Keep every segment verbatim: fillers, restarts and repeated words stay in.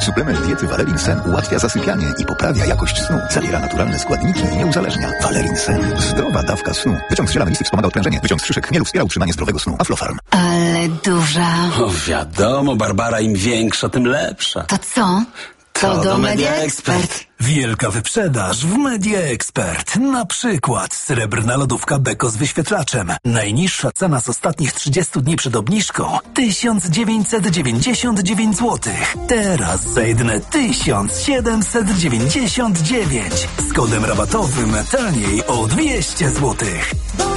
Suplement diety Valerin Sen ułatwia zasypianie i poprawia jakość snu. Zawiera naturalne składniki i nie uzależnia. Valerin Sen. Zdrowa dawka snu. Wyciąg z ziela melisy wspomaga odprężenie. Wyciąg z szyszek chmielu wspiera utrzymanie zdrowego snu. Aflofarm. Ale duża. O, wiadomo, Barbara, im większa, tym lepsza. To co? To, to do Media Expert. Wielka wyprzedaż w Media Expert. Na przykład srebrna lodówka Beko z wyświetlaczem. Najniższa cena z ostatnich trzydziestu dni przed obniżką tysiąc dziewięćset dziewięćdziesiąt dziewięć złotych. Teraz za jedyne tysiąc siedemset dziewięćdziesiąt dziewięć. Z kodem rabatowym taniej o dwieście złotych.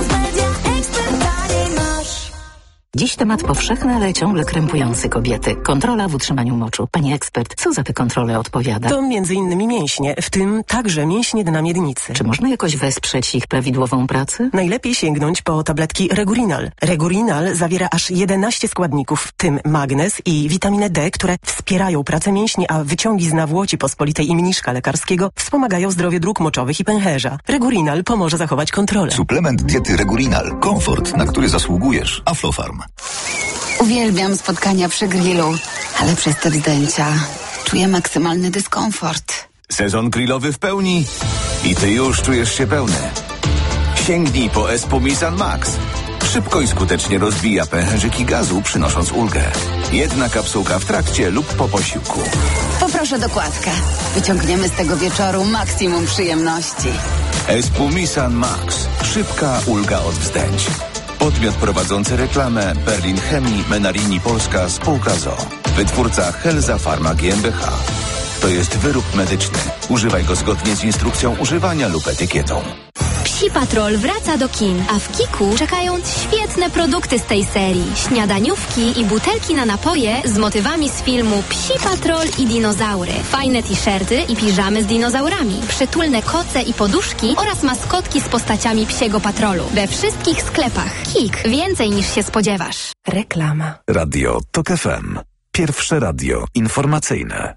Dziś temat powszechny, ale ciągle krępujący kobiety. Kontrola w utrzymaniu moczu. Pani ekspert, co za tę kontrolę odpowiada? To między innymi mięśnie, w tym także mięśnie dna miednicy. Czy można jakoś wesprzeć ich prawidłową pracę? Najlepiej sięgnąć po tabletki Regurinal. Regurinal zawiera aż jedenaście składników, w tym magnez i witaminę D, które wspierają pracę mięśni, a wyciągi z nawłoci pospolitej i mniszka lekarskiego wspomagają zdrowie dróg moczowych i pęcherza. Regurinal pomoże zachować kontrolę. Suplement diety Regurinal. Komfort, na który zasługujesz. Aflofarm. Uwielbiam spotkania przy grillu, ale przez te zdjęcia czuję maksymalny dyskomfort. Sezon grillowy w pełni i ty już czujesz się pełny. Sięgnij po Espumisan Max. Szybko i skutecznie rozbija pęcherzyki gazu, przynosząc ulgę. Jedna kapsułka w trakcie lub po posiłku. Poproszę dokładkę. Wyciągniemy z tego wieczoru maksimum przyjemności. Espumisan Max. Szybka ulga od wzdęć. Podmiot prowadzący reklamę Berlin Chemii, Menarini Polska, spółka z o o. Wytwórca Helza Pharma G m b H. To jest wyrób medyczny. Używaj go zgodnie z instrukcją używania lub etykietą. Psi Patrol wraca do kin, a w Kiku czekają świetne produkty z tej serii. Śniadaniówki i butelki na napoje z motywami z filmu Psi Patrol i dinozaury. Fajne t-shirty i piżamy z dinozaurami. Przytulne koce i poduszki oraz maskotki z postaciami Psiego Patrolu. We wszystkich sklepach. Kik. Więcej niż się spodziewasz. Reklama. Radio Tok F M. Pierwsze radio informacyjne.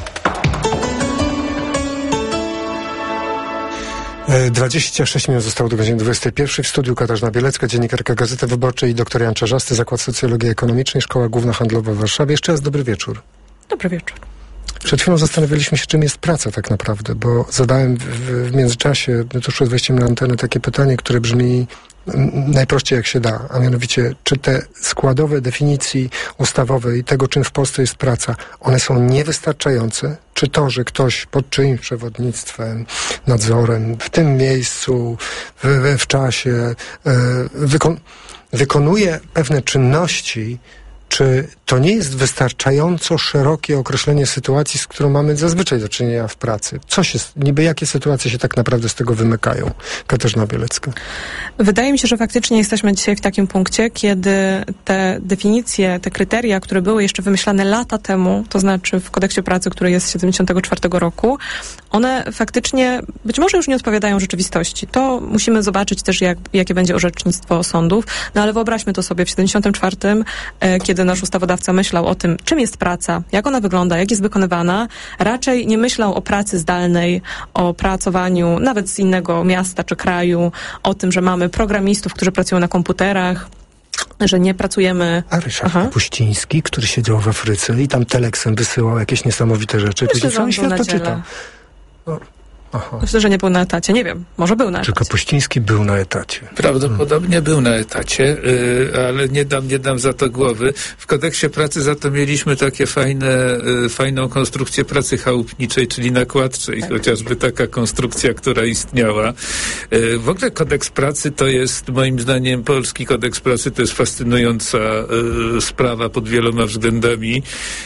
dwadzieścia sześć minut zostało do godziny dwudziestej pierwszej. W studiu Katarzyna Bielecka, dziennikarka Gazety Wyborczej, i doktor Jan Czarzasty, Zakład Socjologii Ekonomicznej, Szkoła Główna Handlowa w Warszawie. Jeszcze raz dobry wieczór. Dobry wieczór. Przed chwilą zastanawialiśmy się, czym jest praca tak naprawdę, bo zadałem w, w międzyczasie, tuż przed wejściem na antenę, takie pytanie, które brzmi najprościej jak się da, a mianowicie, czy te składowe definicji ustawowej tego, czym w Polsce jest praca, one są niewystarczające? Czy to, że ktoś pod czyimś przewodnictwem, nadzorem, w tym miejscu, w, w czasie wykon, wykonuje pewne czynności, czy to nie jest wystarczająco szerokie określenie sytuacji, z którą mamy zazwyczaj do czynienia w pracy? Co się, niby jakie sytuacje się tak naprawdę z tego wymykają? Katarzyna Bielecka. Wydaje mi się, że faktycznie jesteśmy dzisiaj w takim punkcie, kiedy te definicje, te kryteria, które były jeszcze wymyślane lata temu, to znaczy w kodeksie pracy, który jest z siedemdziesiątego czwartego roku, one faktycznie być może już nie odpowiadają rzeczywistości. To musimy zobaczyć też, jak, jakie będzie orzecznictwo sądów, no ale wyobraźmy to sobie w siedemdziesiątym czwartym, e, kiedy nasz ustawodawca myślał o tym, czym jest praca, jak ona wygląda, jak jest wykonywana, raczej nie myślał o pracy zdalnej, o pracowaniu nawet z innego miasta czy kraju, o tym, że mamy programistów, którzy pracują na komputerach, że nie pracujemy... A Ryszard Kapuściński, który siedział w Afryce i tam teleksem wysyłał jakieś niesamowite rzeczy. Myślę, że on był na dziele. No. Aha. Myślę, że nie był na etacie. Nie wiem, może był na etacie. Czy Kapuściński był na etacie? Prawdopodobnie hmm. był na etacie, yy, ale nie dam, nie dam za to głowy. W kodeksie pracy za to mieliśmy takie fajne, yy, fajną konstrukcję pracy chałupniczej, czyli nakładczej, tak. Chociażby taka konstrukcja, która istniała. Yy, w ogóle kodeks pracy to jest, moim zdaniem, polski kodeks pracy to jest fascynująca yy, sprawa pod wieloma względami.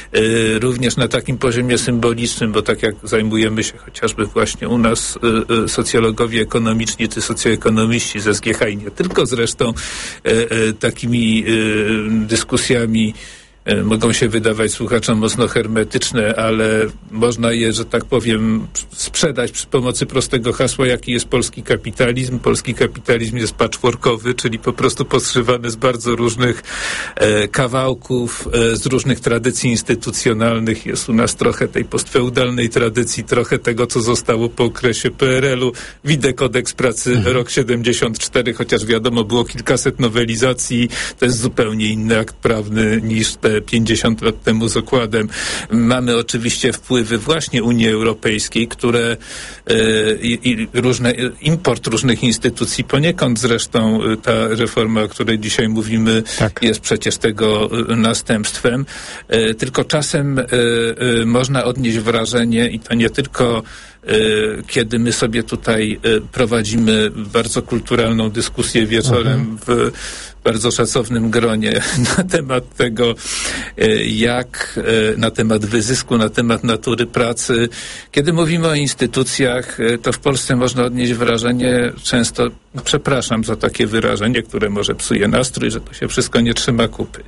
Yy, również na takim poziomie symbolicznym, bo tak jak zajmujemy się chociażby właśnie u nas y, y, socjologowie ekonomiczni czy socjoekonomiści z S G H i nie tylko zresztą y, y, takimi y, dyskusjami y, mogą się wydawać słuchaczom mocno hermetyczne, ale można je, że tak powiem, sprzedać przy pomocy prostego hasła, jaki jest polski kapitalizm. Polski kapitalizm jest patchworkowy, czyli po prostu poszywany z bardzo różnych e, kawałków, e, z różnych tradycji instytucjonalnych. Jest u nas trochę tej postfeudalnej tradycji, trochę tego, co zostało po okresie P R L u. Widzę kodeks pracy mhm. rok siedemdziesiąt cztery, chociaż wiadomo, było kilkaset nowelizacji. To jest zupełnie inny akt prawny niż te te pięćdziesiąt lat temu z okładem. Mamy oczywiście wpływy właśnie Unii Europejskiej, które i, i różne, import różnych instytucji, poniekąd zresztą ta reforma, o której dzisiaj mówimy, tak. jest przecież tego następstwem. Tylko czasem można odnieść wrażenie, i to nie tylko kiedy my sobie tutaj prowadzimy bardzo kulturalną dyskusję wieczorem mhm. w bardzo szacownym gronie na temat tego, jak, na temat wyzysku, na temat natury pracy. Kiedy mówimy o instytucjach, to w Polsce można odnieść wrażenie, często, przepraszam za takie wyrażenie, które może psuje nastrój, że to się wszystko nie trzyma kupy.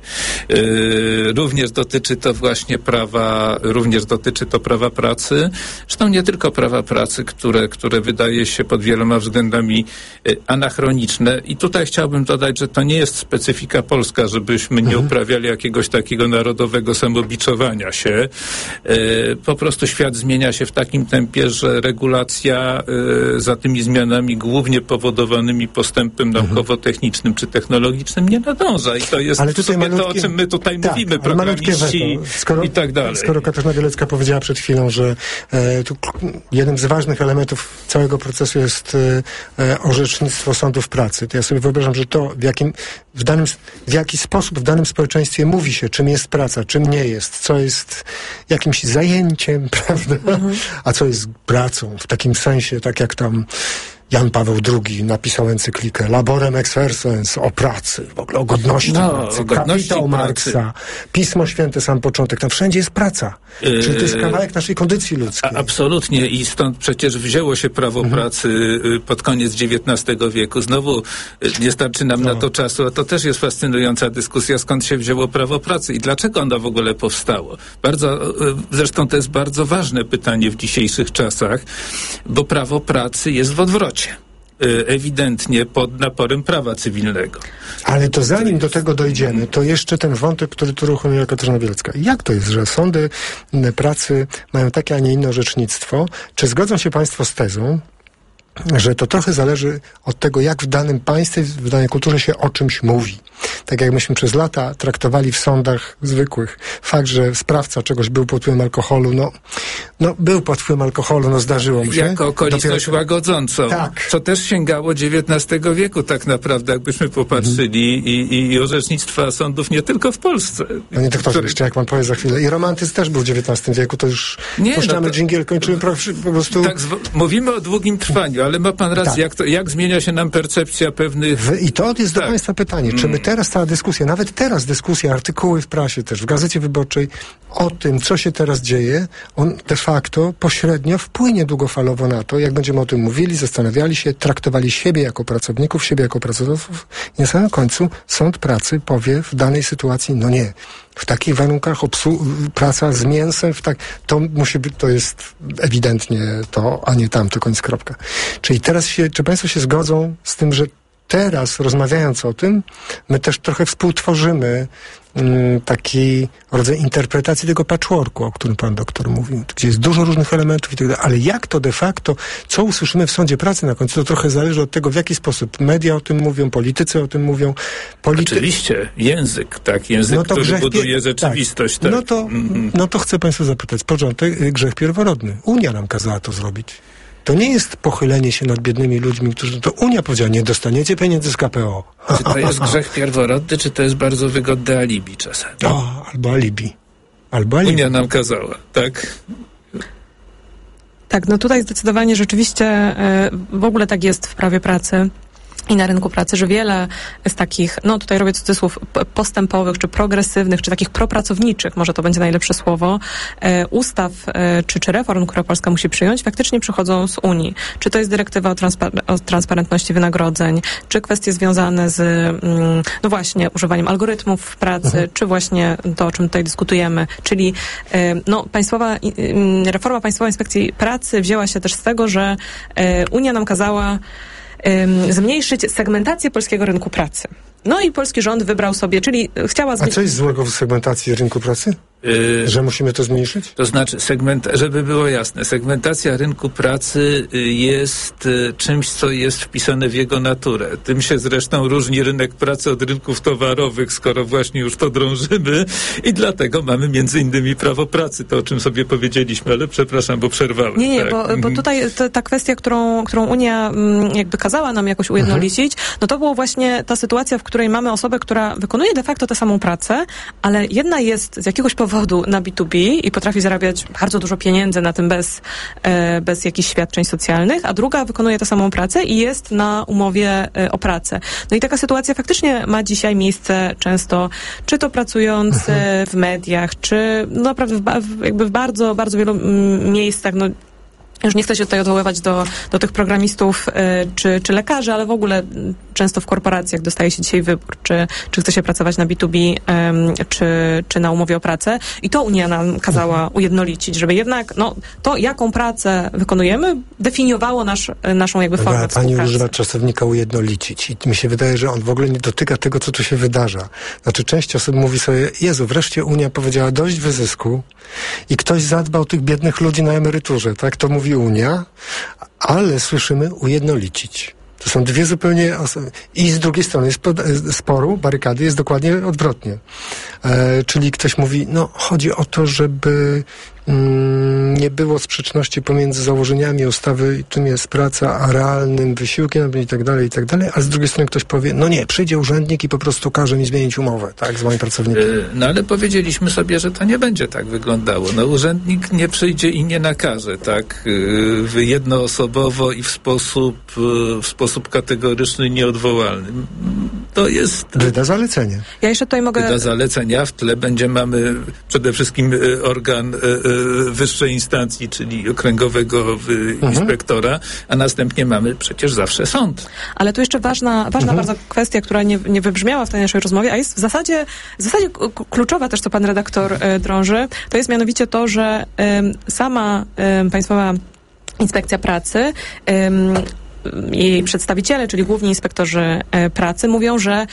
Również dotyczy to właśnie prawa, również dotyczy to prawa pracy. Zresztą nie tylko prawa pracy, które, które wydaje się pod wieloma względami anachroniczne. I tutaj chciałbym dodać, że to nie jest specyfika polska, żebyśmy nie uprawiali jakiegoś takiego narodowego samobiczowania się. Po prostu świat zmienia się w takim tempie, że regulacja za tymi zmianami głównie powodowanymi postępem naukowo-technicznym czy technologicznym nie nadąża. I to jest ale tutaj malutkie, to, o czym my tutaj tak, mówimy, programiści skoro, i tak dalej. Skoro Katarzyna Bielecka powiedziała przed chwilą, że e, tu jednym z ważnych elementów całego procesu jest e, orzecznictwo sądów pracy, to ja sobie wyobrażam, że to w jakim w danym, w jaki sposób w danym społeczeństwie mówi się, czym jest praca, czym nie jest, co jest jakimś zajęciem, prawda, mhm. a co jest pracą, w takim sensie, tak jak tam Jan Paweł drugi napisał encyklikę Laborem Exercens o pracy, w ogóle o godności no, pracy, o godności kapitał pracy. Marksa, Pismo Święte, sam początek, tam wszędzie jest praca. Yy, Czyli to jest kawałek naszej kondycji ludzkiej. A, absolutnie i stąd przecież wzięło się prawo mhm. pracy pod koniec dziewiętnastego wieku. Znowu nie starczy nam no. na to czasu, a to też jest fascynująca dyskusja, skąd się wzięło prawo pracy i dlaczego ono w ogóle powstało. Bardzo, zresztą to jest bardzo ważne pytanie w dzisiejszych czasach, bo prawo pracy jest w odwrocie. Ewidentnie pod naporem prawa cywilnego. Ale to zanim do tego dojdziemy, to jeszcze ten wątek, który tu uruchomiła Katarzyna Bielecka. Jak to jest, że sądy pracy mają takie, a nie inne orzecznictwo? Czy zgodzą się Państwo z tezą, że to trochę zależy od tego, jak w danym państwie, w danej kulturze się o czymś mówi. Tak jak myśmy przez lata traktowali w sądach zwykłych fakt, że sprawca czegoś był pod wpływem alkoholu, no, no był pod wpływem alkoholu, no zdarzyło mu się. Jako okoliczność Dopiero... łagodzącą. Tak. Co też sięgało dziewiętnastego wieku tak naprawdę, jakbyśmy popatrzyli mm. i, i orzecznictwa sądów nie tylko w Polsce. Panie doktorze, który... jeszcze jak pan powie za chwilę. I romantyzm też był w dziewiętnastym wieku, to już nie, puszczamy no to... dżingiel, kończymy po, po prostu... Tak, zw... mówimy o długim trwaniu, ale ma pan rację, tak. jak, to, jak zmienia się nam percepcja pewnych... W, I to jest tak. do Państwa pytanie, czy my teraz cała dyskusja, nawet teraz dyskusja, artykuły w prasie też, w Gazecie Wyborczej o tym, co się teraz dzieje, on de facto pośrednio wpłynie długofalowo na to, jak będziemy o tym mówili, zastanawiali się, traktowali siebie jako pracowników, siebie jako pracodawców i na samym końcu sąd pracy powie w danej sytuacji, no nie, w takich warunkach obsłu- praca z mięsem, w tak, to musi być, to jest ewidentnie to, a nie tamto, koniec kropka. Czyli teraz się, czy Państwo się zgodzą z tym, że teraz, rozmawiając o tym, my też trochę współtworzymy mm, taki rodzaj interpretacji tego patchworku, o którym pan doktor mówił, gdzie jest dużo różnych elementów i tak dalej, ale jak to de facto, co usłyszymy w sądzie pracy na końcu, to trochę zależy od tego, w jaki sposób media o tym mówią, politycy o tym mówią. Polity... Oczywiście, język, tak, język, no który buduje pier... rzeczywistość. Tak. Tak. No, to, mm. no to chcę Państwa zapytać, początek, grzech pierworodny. Unia nam kazała to zrobić. To nie jest pochylenie się nad biednymi ludźmi, którzy... To Unia powiedziała, nie dostaniecie pieniędzy z K P O. Czy to jest grzech pierworodny, czy to jest bardzo wygodne alibi czasami? O, albo alibi. Albo alibi. Unia nam kazała, tak? Tak, no tutaj zdecydowanie rzeczywiście y, w ogóle tak jest w prawie pracy i na rynku pracy, że wiele z takich, no tutaj robię cudzysłów, postępowych, czy progresywnych, czy takich propracowniczych, może to będzie najlepsze słowo, e, ustaw, e, czy, czy reform, które Polska musi przyjąć, faktycznie przychodzą z Unii. Czy to jest dyrektywa o, transpar- o transparentności wynagrodzeń, czy kwestie związane z, mm, no właśnie, używaniem algorytmów w pracy, mhm. czy właśnie to, o czym tutaj dyskutujemy, czyli e, no, państwowa, e, reforma Państwowej Inspekcji Pracy wzięła się też z tego, że e, Unia nam kazała zmniejszyć segmentację polskiego rynku pracy. No i polski rząd wybrał sobie, czyli chciała... Zmi- A co jest złego w segmentacji rynku pracy? Yy, że musimy to zmniejszyć? To znaczy, segmenta- żeby było jasne, segmentacja rynku pracy jest czymś, co jest wpisane w jego naturę. Tym się zresztą różni rynek pracy od rynków towarowych, skoro właśnie już to drążymy i dlatego mamy między innymi prawo pracy, to o czym sobie powiedzieliśmy, ale przepraszam, bo przerwałem. Nie, nie, tak. bo, bo tutaj ta, ta kwestia, którą, którą Unia m, jakby kazała nam jakoś ujednolicić, mhm. no to było właśnie ta sytuacja, w której mamy osobę, która wykonuje de facto tę samą pracę, ale jedna jest z jakiegoś powodu na B dwa B i potrafi zarabiać bardzo dużo pieniędzy na tym bez, e, bez jakichś świadczeń socjalnych, a druga wykonuje tę samą pracę i jest na umowie e, o pracę. No i taka sytuacja faktycznie ma dzisiaj miejsce często, czy to pracując mhm. w mediach, czy no naprawdę w, w, jakby w bardzo, bardzo wielu m, miejscach, no już nie chcę się tutaj odwoływać do, do tych programistów y, czy, czy lekarzy, ale w ogóle często w korporacjach dostaje się dzisiaj wybór, czy, czy chce się pracować na B dwa B, y, czy, czy na umowie o pracę. I to Unia nam kazała ujednolicić, żeby jednak no, to, jaką pracę wykonujemy, definiowało nasz, naszą jakby formę Pani współpracy. Pani używa czasownika ujednolicić i mi się wydaje, że on w ogóle nie dotyka tego, co tu się wydarza. Znaczy część osób mówi sobie, Jezu, wreszcie Unia powiedziała dość wyzysku i ktoś zadbał tych biednych ludzi na emeryturze, tak? To mówi Unia, ale słyszymy ujednolicić. To są dwie zupełnie osoby. I z drugiej strony jest sporu, barykady, jest dokładnie odwrotnie. E, czyli ktoś mówi, no chodzi o to, żeby mm, nie było sprzeczności pomiędzy założeniami ustawy, czym jest praca, a realnym wysiłkiem i tak dalej, i tak dalej, a z drugiej strony ktoś powie, no nie, przyjdzie urzędnik i po prostu każe mi zmienić umowę, tak, z moim pracownikiem. Yy, no ale powiedzieliśmy sobie, że to nie będzie tak wyglądało. No urzędnik nie przyjdzie i nie nakaże, tak, yy, jednoosobowo i w sposób, yy, w sposób kategoryczny, nieodwołalny. To jest... Wyda zalecenie. Ja jeszcze tutaj mogę... Wyda zalecenia, w tle będzie mamy przede wszystkim yy, organ yy, wyższej instancji, czyli okręgowego yy, mhm. inspektora, a następnie mamy przecież zawsze sąd. Ale tu jeszcze ważna, ważna mhm. bardzo kwestia, która nie, nie wybrzmiała w tej naszej rozmowie, a jest w zasadzie, w zasadzie kluczowa też, co pan redaktor y, drąży, to jest mianowicie to, że y, sama y, Państwowa Inspekcja Pracy y, jej przedstawiciele, czyli główni inspektorzy pracy, mówią, że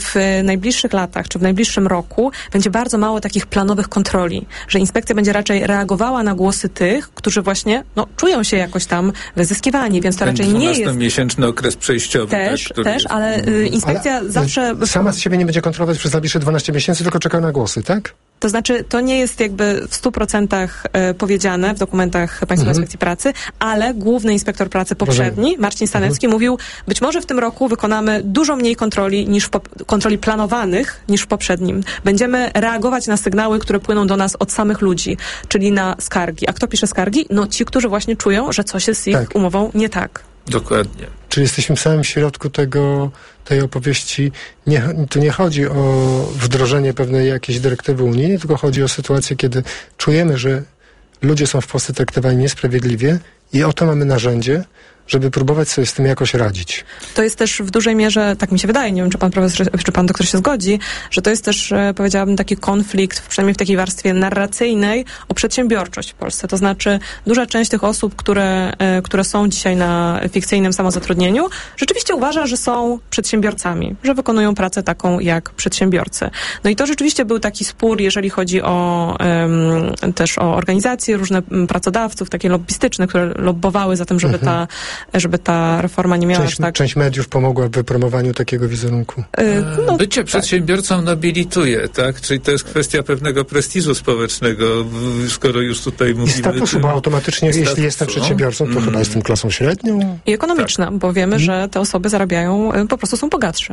w najbliższych latach, czy w najbliższym roku będzie bardzo mało takich planowych kontroli, że inspekcja będzie raczej reagowała na głosy tych, którzy właśnie no, czują się jakoś tam wyzyskiwani, więc to Ten raczej nie jest... dwunastomiesięczny okres przejściowy. Też, tak, też, jest. ale y, inspekcja ale zawsze... Sama z siebie nie będzie kontrolować przez najbliższe dwanaście miesięcy, tylko czeka na głosy, tak? To znaczy, to nie jest jakby w stu procentach e, powiedziane w dokumentach Państwowej mhm. Inspekcji Pracy, ale główny inspektor pracy poprzedni, Marcin Stanecki, mhm. mówił, być może w tym roku wykonamy dużo mniej kontroli niż w pop- kontroli planowanych niż w poprzednim. Będziemy reagować na sygnały, które płyną do nas od samych ludzi, czyli na skargi. A kto pisze skargi? No ci, którzy właśnie czują, że coś jest z ich tak. umową nie tak. Dokładnie. Czyli jesteśmy w samym środku tego, tej opowieści. Nie, tu nie chodzi o wdrożenie pewnej jakiejś dyrektywy unijnej, tylko chodzi o sytuację, kiedy czujemy, że ludzie są w Polsce traktowani niesprawiedliwie i oto mamy narzędzie, żeby próbować sobie z tym jakoś radzić. To jest też w dużej mierze, tak mi się wydaje, nie wiem, czy pan profesor, czy pan doktor się zgodzi, że to jest też, powiedziałabym, taki konflikt, przynajmniej w takiej warstwie narracyjnej, o przedsiębiorczość w Polsce. To znaczy, duża część tych osób, które, które są dzisiaj na fikcyjnym samozatrudnieniu, rzeczywiście uważa, że są przedsiębiorcami, że wykonują pracę taką jak przedsiębiorcy. No i to rzeczywiście był taki spór, jeżeli chodzi o um, też o organizacje, różne pracodawców, takie lobbystyczne, które lobbowały za tym, żeby mhm. ta żeby ta reforma nie miała część, aż tak... Część mediów pomogła w wypromowaniu takiego wizerunku. Yy, no, Bycie przedsiębiorcą tak. nobilituje, tak? Czyli to jest kwestia pewnego prestiżu społecznego, skoro już tutaj mówimy... I statusu, czy... bo automatycznie, statusu. Jeśli jestem przedsiębiorcą, to mm. chyba jestem klasą średnią. I ekonomiczna, tak. bo wiemy, że te osoby zarabiają, po prostu są bogatsze.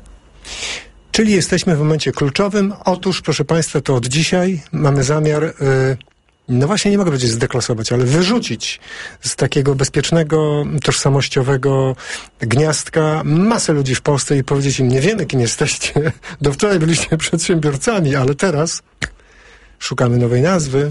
Czyli jesteśmy w momencie kluczowym. Otóż, proszę Państwa, to od dzisiaj mamy zamiar... Yy, no właśnie nie mogę powiedzieć zdeklasować, ale wyrzucić z takiego bezpiecznego, tożsamościowego gniazdka masę ludzi w Polsce i powiedzieć im, nie wiemy, kim jesteście. Do wczoraj byliście przedsiębiorcami, ale teraz szukamy nowej nazwy.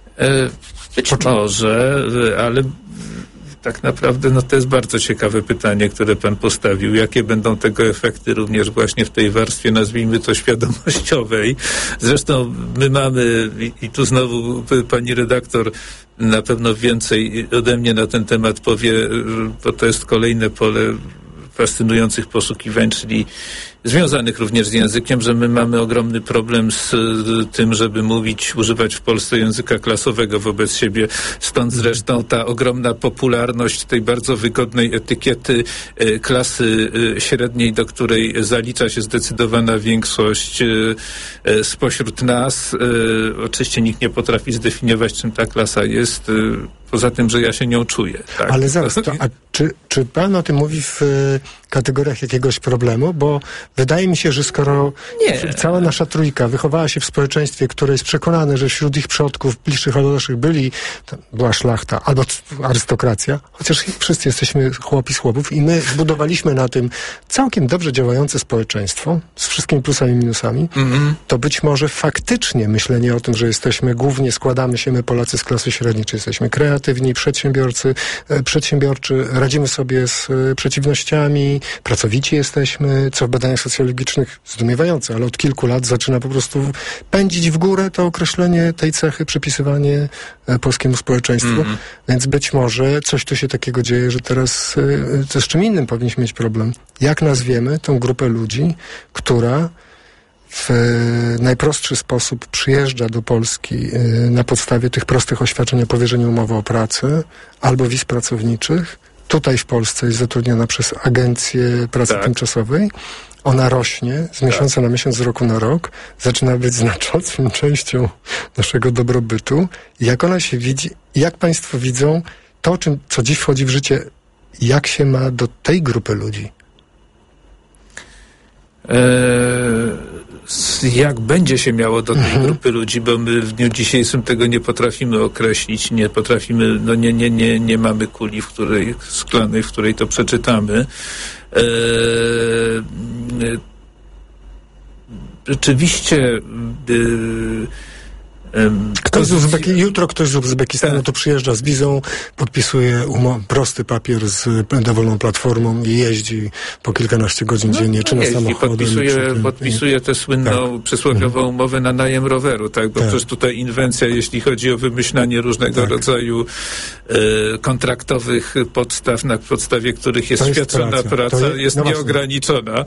Być może, ale tak naprawdę no to jest bardzo ciekawe pytanie, które pan postawił. Jakie będą tego efekty również właśnie w tej warstwie, nazwijmy to, świadomościowej. Zresztą my mamy, i, i tu znowu pani redaktor na pewno więcej ode mnie na ten temat powie, bo to jest kolejne pole fascynujących poszukiwań, czyli związanych również z językiem, że my mamy ogromny problem z tym, żeby mówić, używać w Polsce języka klasowego wobec siebie. Stąd zresztą ta ogromna popularność tej bardzo wygodnej etykiety klasy średniej, do której zalicza się zdecydowana większość spośród nas. Oczywiście nikt nie potrafi zdefiniować, czym ta klasa jest, poza tym, że ja się nią czuję. Tak? Ale zaraz, to, a czy, czy pan o tym mówi w kategoriach jakiegoś problemu? Bo wydaje mi się, że skoro nie. cała nasza trójka wychowała się w społeczeństwie, które jest przekonane, że wśród ich przodków, bliższych albo naszych byli, była szlachta albo arystokracja, chociaż wszyscy jesteśmy chłopi z chłopów i my zbudowaliśmy na tym całkiem dobrze działające społeczeństwo z wszystkimi plusami i minusami, mm-hmm. to być może faktycznie myślenie o tym, że jesteśmy, głównie składamy się my Polacy z klasy średniej, czy jesteśmy kreatywni, przedsiębiorcy, e, przedsiębiorczy, radzimy sobie z e, przeciwnościami, pracowici jesteśmy, co w badaniach socjologicznych zdumiewające, ale od kilku lat zaczyna po prostu pędzić w górę to określenie tej cechy, przypisywanie e, polskiemu społeczeństwu, mm-hmm. więc być może coś tu się takiego dzieje, że teraz e, to z czym innym powinniśmy mieć problem. Jak nazwiemy tą grupę ludzi, która w najprostszy sposób przyjeżdża do Polski na podstawie tych prostych oświadczeń o powierzeniu umowy o pracę albo wiz pracowniczych. Tutaj w Polsce jest zatrudniona przez Agencję Pracy tak. Tymczasowej. Ona rośnie z miesiąca tak. na miesiąc, z roku na rok. Zaczyna być znaczącą częścią naszego dobrobytu. Jak ona się widzi, jak państwo widzą to, czym, co dziś wchodzi w życie, jak się ma do tej grupy ludzi? Eee, jak będzie się miało do tej mhm. grupy ludzi, bo my w dniu dzisiejszym tego nie potrafimy określić, nie potrafimy, no nie, nie, nie, nie mamy kuli, w której, szklanej, w której to przeczytamy. Eee, rzeczywiście yy, Ktoś z Uzbeki, jutro ktoś z Uzbekistanu tu przyjeżdża z wizą, podpisuje umo- prosty papier z dowolną platformą i jeździ po kilkanaście godzin no, dziennie, czy na samochodem. Podpisuje, czy tym, podpisuje tę słynną tak. przysłowiową mhm. umowę na najem roweru, tak? Bo tak. przecież tutaj inwencja, jeśli chodzi o wymyślanie różnego tak. rodzaju e, kontraktowych podstaw, na podstawie których jest, jest świadczona praca, praca jest, jest no nieograniczona.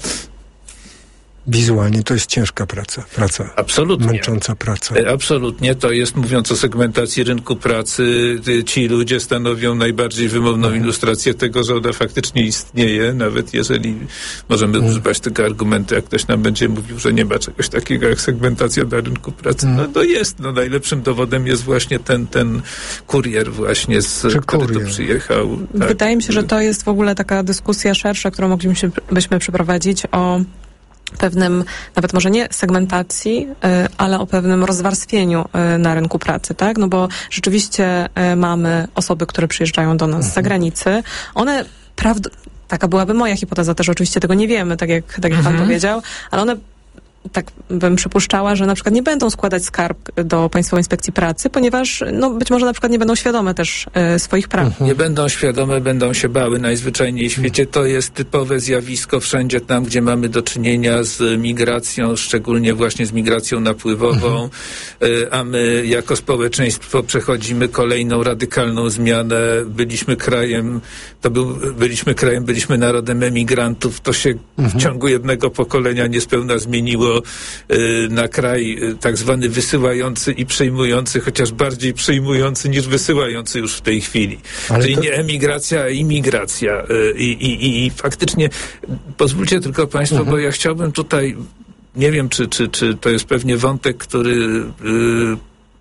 Wizualnie to jest ciężka praca, praca. Absolutnie. Męcząca praca. Absolutnie, to jest, mówiąc o segmentacji rynku pracy, ci ludzie stanowią najbardziej wymowną mhm. ilustrację tego, że ona faktycznie istnieje, nawet jeżeli możemy mhm. używać tego argumentu, jak ktoś nam będzie mówił, że nie ma czegoś takiego jak segmentacja na rynku pracy. Mhm. No to jest, no najlepszym dowodem jest właśnie ten, ten kurier właśnie, z, który kurier? tu przyjechał. Tak. Wydaje mi się, że to jest w ogóle taka dyskusja szersza, którą moglibyśmy byśmy przeprowadzić o pewnym, nawet może nie segmentacji, ale o pewnym rozwarstwieniu na rynku pracy, tak? No bo rzeczywiście mamy osoby, które przyjeżdżają do nas mhm. z zagranicy. One prawd- taka byłaby moja hipoteza, też oczywiście tego nie wiemy, tak jak, tak jak mhm. pan powiedział, ale one tak bym przypuszczała, że na przykład nie będą składać skarg do Państwowej Inspekcji Pracy, ponieważ no być może na przykład nie będą świadome też e, swoich praw. Mhm. Nie będą świadome, będą się bały najzwyczajniej w świecie. To jest typowe zjawisko wszędzie tam, gdzie mamy do czynienia z migracją, szczególnie właśnie z migracją napływową, mhm. e, a my jako społeczeństwo przechodzimy kolejną radykalną zmianę. Byliśmy krajem, to był, byliśmy krajem, byliśmy narodem emigrantów. To się mhm. w ciągu jednego pokolenia niespełna zmieniło na kraj tak zwany wysyłający i przyjmujący, chociaż bardziej przyjmujący niż wysyłający już w tej chwili. Ale Czyli to... nie emigracja, a imigracja. I, i, i faktycznie, pozwólcie tylko Państwo, mhm. bo ja chciałbym tutaj, nie wiem, czy, czy, czy to jest pewnie wątek, który yy,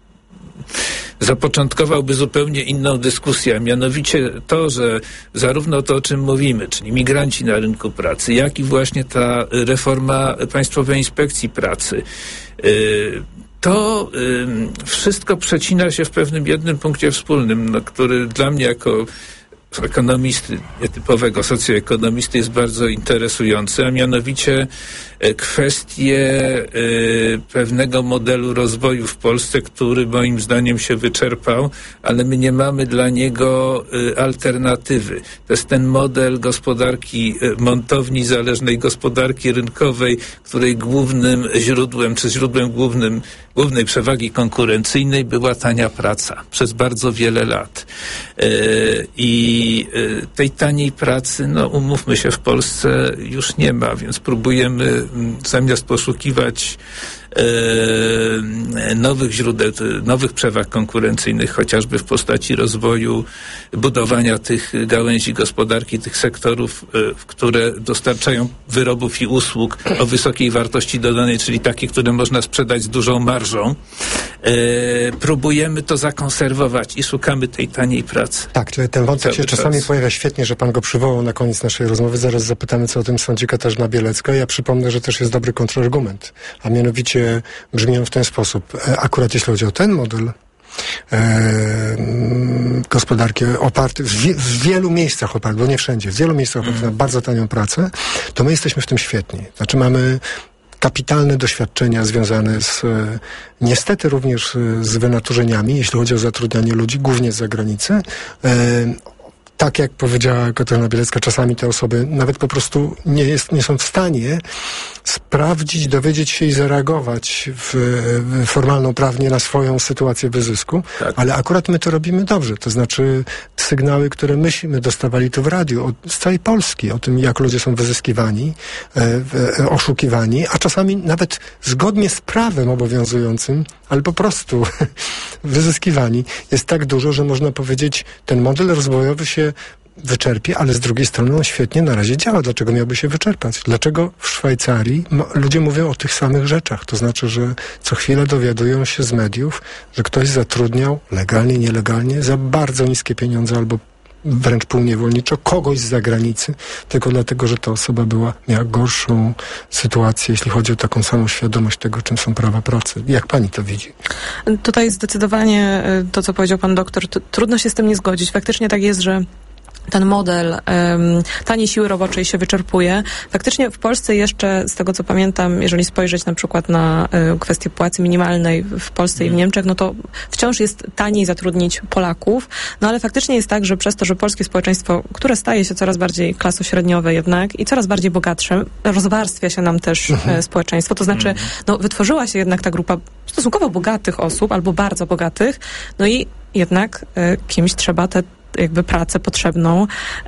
zapoczątkowałby zupełnie inną dyskusję, a mianowicie to, że zarówno to, o czym mówimy, czyli migranci na rynku pracy, jak i właśnie ta reforma Państwowej Inspekcji Pracy, to wszystko przecina się w pewnym jednym punkcie wspólnym, no, który dla mnie jako ekonomisty, nietypowego socjoekonomisty jest bardzo interesujący, a mianowicie kwestie y, pewnego modelu rozwoju w Polsce, który moim zdaniem się wyczerpał, ale my nie mamy dla niego y, alternatywy. To jest ten model gospodarki, y, montowni zależnej gospodarki rynkowej, której głównym źródłem, czy źródłem głównym, głównej przewagi konkurencyjnej była tania praca przez bardzo wiele lat. Y, I y, tej taniej pracy, no umówmy się, w Polsce już nie ma, więc próbujemy zamiast poszukiwać e, nowych źródeł, nowych przewag konkurencyjnych, chociażby w postaci rozwoju, budowania tych gałęzi gospodarki, tych sektorów, e, które dostarczają wyrobów i usług o wysokiej wartości dodanej, czyli takie, które można sprzedać z dużą marżą, e, próbujemy to zakonserwować i szukamy tej taniej pracy. Tak, czyli ten wątek się czas. czasami pojawia świetnie, że pan go przywołał na koniec naszej rozmowy. Zaraz zapytamy, co o tym sądzi Katarzyna Bielecka. Ja przypomnę, że też jest dobry kontrargument, a mianowicie brzmi on w ten sposób. Akurat jeśli chodzi o ten model e, gospodarki oparty w, wie, w wielu miejscach oparty, bo nie wszędzie, w wielu miejscach oparty mm. na bardzo tanią pracę, to my jesteśmy w tym świetni. Znaczy mamy kapitalne doświadczenia związane z, niestety również z wynaturzeniami, jeśli chodzi o zatrudnianie ludzi, głównie z zagranicy. E, tak jak powiedziała Katarzyna Bielecka, czasami te osoby nawet po prostu nie, jest, nie są w stanie sprawdzić, dowiedzieć się i zareagować w, w formalną prawnie na swoją sytuację wyzysku, tak. Ale akurat my to robimy dobrze. To znaczy sygnały, które myśmy dostawali tu w radiu od, z całej Polski o tym, jak ludzie są wyzyskiwani, e, e, oszukiwani, a czasami nawet zgodnie z prawem obowiązującym, ale po prostu wyzyskiwani jest tak dużo, że można powiedzieć, ten model rozwojowy się wyczerpie, ale z drugiej strony on świetnie na razie działa. Dlaczego miałby się wyczerpać? Dlaczego w Szwajcarii ludzie mówią o tych samych rzeczach? To znaczy, że co chwilę dowiadują się z mediów, że ktoś zatrudniał legalnie, nielegalnie za bardzo niskie pieniądze albo wręcz półniewolniczo kogoś z zagranicy, tylko dlatego, że ta osoba była, miała gorszą sytuację, jeśli chodzi o taką samą świadomość tego, czym są prawa pracy. Jak pani to widzi? Tutaj zdecydowanie to, co powiedział pan doktor, t- trudno się z tym nie zgodzić. Faktycznie tak jest, że ten model um, taniej siły roboczej się wyczerpuje. Faktycznie w Polsce jeszcze, z tego co pamiętam, jeżeli spojrzeć na przykład na y, kwestię płacy minimalnej w Polsce mm. i w Niemczech, no to wciąż jest taniej zatrudnić Polaków, no ale faktycznie jest tak, że przez to, że polskie społeczeństwo, które staje się coraz bardziej klasośredniowe jednak i coraz bardziej bogatsze, rozwarstwia się nam też mm-hmm. społeczeństwo, to znaczy mm. no, wytworzyła się jednak ta grupa stosunkowo bogatych osób albo bardzo bogatych, no i jednak y, kimś trzeba te jakby pracę potrzebną,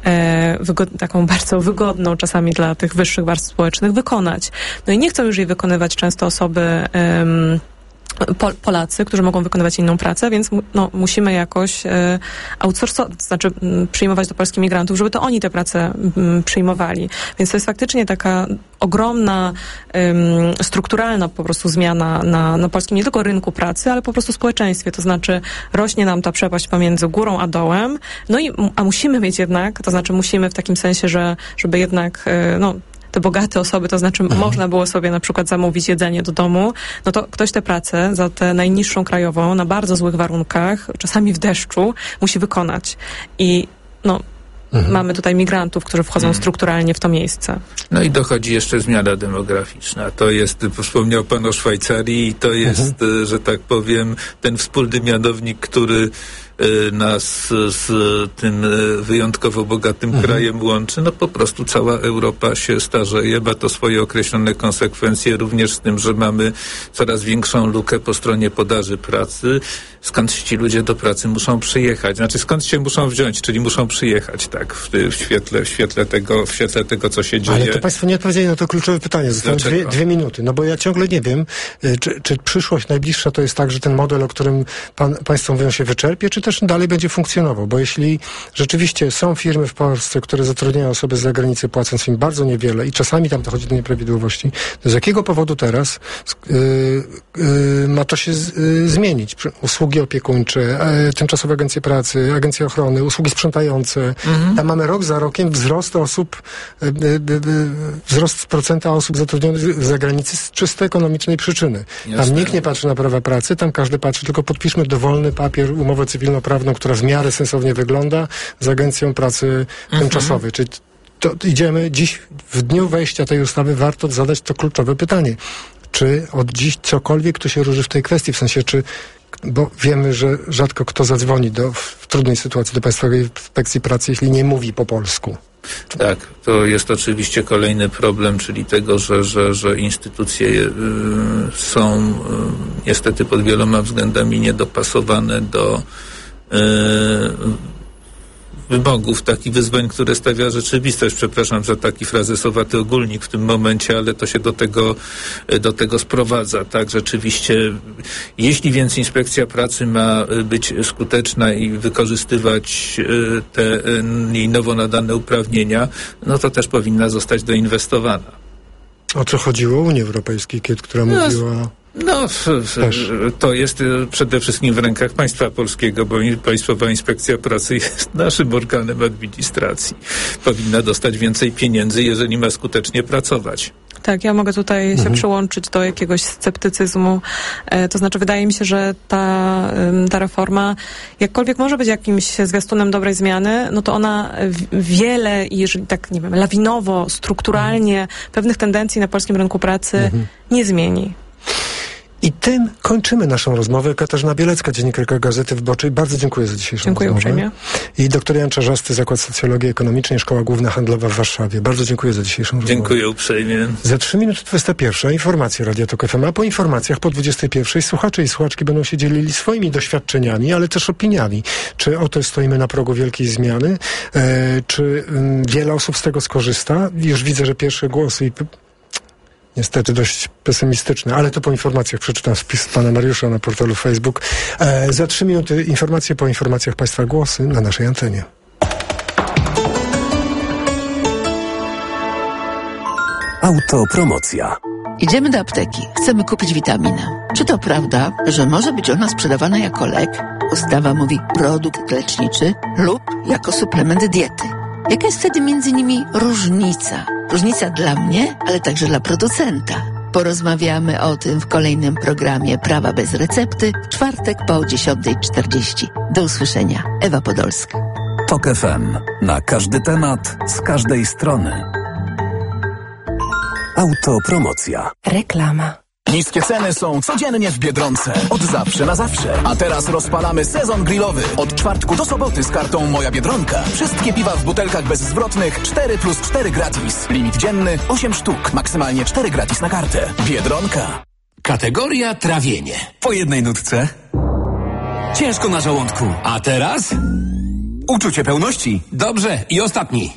e, wygod- taką bardzo wygodną czasami dla tych wyższych warstw społecznych wykonać. No i nie chcą już jej wykonywać często osoby em, Pol- Polacy, którzy mogą wykonywać inną pracę, więc mu, no, musimy jakoś e, outsourcować, to znaczy m, przyjmować do Polski migrantów, żeby to oni te prace m, przyjmowali. Więc to jest faktycznie taka ogromna, um, strukturalna po prostu zmiana na, na polskim nie tylko rynku pracy, ale po prostu społeczeństwie. To znaczy rośnie nam ta przepaść pomiędzy górą a dołem, no i a musimy mieć jednak, to znaczy musimy w takim sensie, że żeby jednak, no te bogate osoby, to znaczy mhm. można było sobie na przykład zamówić jedzenie do domu, no to ktoś tę pracę za tę najniższą krajową, na bardzo złych warunkach, czasami w deszczu, musi wykonać. I no Mhm. mamy tutaj migrantów, którzy wchodzą mhm. strukturalnie w to miejsce. No i dochodzi jeszcze zmiana demograficzna. To jest, wspomniał pan o Szwajcarii i to jest, mhm. że tak powiem, ten wspólny mianownik, który nas z tym wyjątkowo bogatym mhm. krajem łączy. No po prostu cała Europa się starzeje, ma to swoje określone konsekwencje, również z tym, że mamy coraz większą lukę po stronie podaży pracy. Skąd ci ludzie do pracy muszą przyjechać? Znaczy skąd się muszą wziąć, czyli muszą przyjechać, tak, w, w, świetle, w, świetle, tego, w świetle tego, co się dzieje. Ale to państwo nie odpowiedzieli na to kluczowe pytanie. Zostały dwie, dwie minuty. No bo ja ciągle nie wiem, czy, czy przyszłość najbliższa to jest tak, że ten model, o którym pan, państwo mówią, się wyczerpie, czy też dalej będzie funkcjonował, bo jeśli rzeczywiście są firmy w Polsce, które zatrudniają osoby z zagranicy, płacąc im bardzo niewiele i czasami tam dochodzi do nieprawidłowości, to z jakiego powodu teraz yy, yy, ma to się z, yy, zmienić? Usługi opiekuńcze, yy, tymczasowe agencje pracy, agencje ochrony, usługi sprzątające. Mhm. Tam mamy rok za rokiem wzrost osób, yy, yy, wzrost procenta osób zatrudnionych z zagranicy z czysto ekonomicznej przyczyny. Jasne. Tam nikt nie patrzy na prawa pracy, tam każdy patrzy, tylko podpiszmy dowolny papier, umowę cywilnoprawną, która w miarę sensownie wygląda, z Agencją Pracy mhm. Tymczasowej. Czyli to idziemy dziś, w dniu wejścia tej ustawy warto zadać to kluczowe pytanie. Czy od dziś cokolwiek tu się róży w tej kwestii? W sensie, czy, bo wiemy, że rzadko kto zadzwoni do, w trudnej sytuacji do Państwowej Inspekcji Pracy, jeśli nie mówi po polsku. Tak, to jest oczywiście kolejny problem, czyli tego, że, że, że instytucje y, są y, niestety pod wieloma względami niedopasowane do y, wymogów, takich wyzwań, które stawia rzeczywistość. Przepraszam za taki frazesowaty ogólnik w tym momencie, ale to się do tego, do tego sprowadza. Tak, rzeczywiście, jeśli więc inspekcja pracy ma być skuteczna i wykorzystywać te jej nowo nadane uprawnienia, no to też powinna zostać doinwestowana. O co chodziło Unii Europejskiej, która mówiła... No, to jest przede wszystkim w rękach państwa polskiego, bo Państwowa Inspekcja Pracy jest naszym organem administracji. Powinna dostać więcej pieniędzy, jeżeli ma skutecznie pracować. Tak, ja mogę tutaj Mhm. się przyłączyć do jakiegoś sceptycyzmu. E, to znaczy, wydaje mi się, że ta, ta reforma, jakkolwiek może być jakimś zwiastunem dobrej zmiany, no to ona w, wiele, jeżeli tak, nie wiem, lawinowo, strukturalnie mhm. pewnych tendencji na polskim rynku pracy mhm. nie zmieni. I tym kończymy naszą rozmowę. Katarzyna Bielecka, dziennikarka Gazety Wyborczej. Bardzo dziękuję za dzisiejszą dziękuję rozmowę. Uprzejmie. I doktor Jan Czarzasty, Zakład Socjologii Ekonomicznej, Szkoła Główna Handlowa w Warszawie. Bardzo dziękuję za dzisiejszą rozmowę. Dziękuję uprzejmie. Za trzy minuty dwudziesta pierwsza informacje Radia Tok F M, a po informacjach po dwudziestej pierwszej słuchacze i słuchaczki będą się dzielili swoimi doświadczeniami, ale też opiniami. Czy oto stoimy na progu wielkiej zmiany? E, czy m, wiele osób z tego skorzysta? Już widzę, że pierwsze głosy i niestety dość pesymistyczne, ale to po informacjach. Przeczytam wpis pana Mariusza na portalu Facebook. E, za trzy minuty informacje, po informacjach państwa głosy na naszej antenie. Autopromocja. Idziemy do apteki. Chcemy kupić witaminę. Czy to prawda, że może być ona sprzedawana jako lek? Ustawa mówi produkt leczniczy lub jako suplement diety. Jaka jest wtedy między nimi różnica? Różnica dla mnie, ale także dla producenta. Porozmawiamy o tym w kolejnym programie Prawa bez recepty w czwartek po dziesiątej czterdzieści. Do usłyszenia. Ewa Podolska. Tok F M. Na każdy temat, z każdej strony. Autopromocja. Reklama. Niskie ceny są codziennie w Biedronce. Od zawsze na zawsze. A teraz rozpalamy sezon grillowy. Od czwartku do soboty z kartą Moja Biedronka. Wszystkie piwa w butelkach bezzwrotnych cztery plus cztery gratis. Limit dzienny osiem sztuk. Maksymalnie cztery gratis na kartę. Biedronka. Kategoria trawienie. Po jednej nutce. Ciężko na żołądku. A teraz? Uczucie pełności. Dobrze. I ostatni.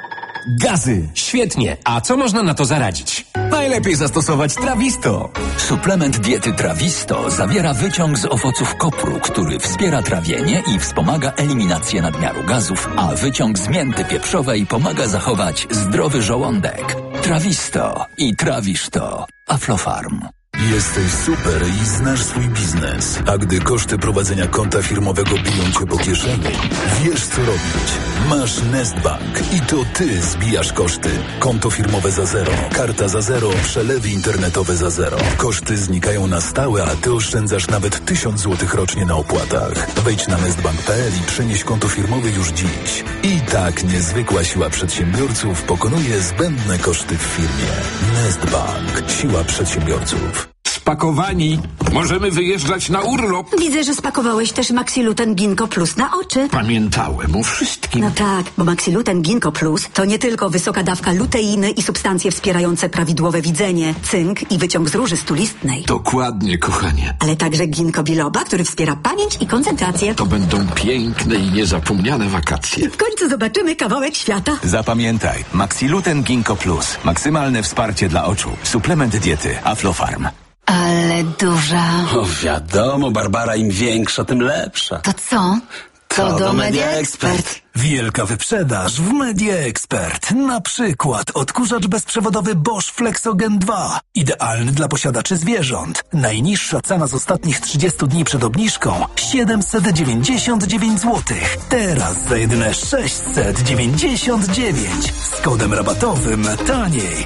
Gazy. Świetnie. A co można na to zaradzić? Najlepiej zastosować Trawisto. Suplement diety Trawisto zawiera wyciąg z owoców kopru, który wspiera trawienie i wspomaga eliminację nadmiaru gazów, a wyciąg z mięty pieprzowej pomaga zachować zdrowy żołądek. Trawisto i trawisz to. Aflofarm. Jesteś super i znasz swój biznes, a gdy koszty prowadzenia konta firmowego biją cię po kieszeni, wiesz co robić. Masz Nestbank i to ty zbijasz koszty. Konto firmowe za zero, karta za zero, przelewy internetowe za zero. Koszty znikają na stałe, a ty oszczędzasz nawet tysiąc złotych rocznie na opłatach. Wejdź na nestbank kropka p l i przenieś konto firmowe już dziś. I tak niezwykła siła przedsiębiorców pokonuje zbędne koszty w firmie. Nestbank. Siła przedsiębiorców. Spakowani. Możemy wyjeżdżać na urlop. Widzę, że spakowałeś też Maxiluten Ginkgo Plus na oczy. Pamiętałem o wszystkim. No tak, bo Maxiluten Ginkgo Plus to nie tylko wysoka dawka luteiny i substancje wspierające prawidłowe widzenie, cynk i wyciąg z róży stulistnej. Dokładnie, kochanie. Ale także ginkgo biloba, który wspiera pamięć i koncentrację. To będą piękne i niezapomniane wakacje. W końcu zobaczymy kawałek świata. Zapamiętaj, Maxiluten Ginkgo Plus. Maksymalne wsparcie dla oczu. Suplement diety Aflofarm. Ale duża. O, wiadomo, Barbara, im większa, tym lepsza. To co? To, to do, do Media Media Expert. Expert. Wielka wyprzedaż w Media Expert. Na przykład odkurzacz bezprzewodowy Bosch Flexogen dwa. Idealny dla posiadaczy zwierząt. Najniższa cena z ostatnich trzydziestu dni przed obniżką siedemset dziewięćdziesiąt dziewięć złotych. Teraz za jedyne sześćset dziewięćdziesiąt dziewięć. Z kodem rabatowym taniej.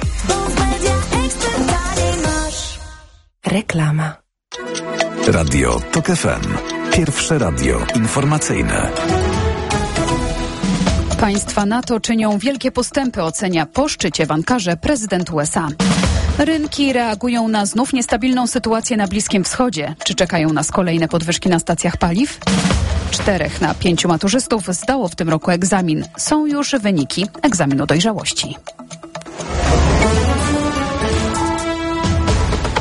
Reklama. Radio Tok F M. Pierwsze radio informacyjne. Państwa NATO czynią wielkie postępy, ocenia po szczycie w Ankarze prezydent U S A. Rynki reagują na znów niestabilną sytuację na Bliskim Wschodzie. Czy czekają nas kolejne podwyżki na stacjach paliw? Czterech na pięciu maturzystów zdało w tym roku egzamin. Są już wyniki egzaminu dojrzałości.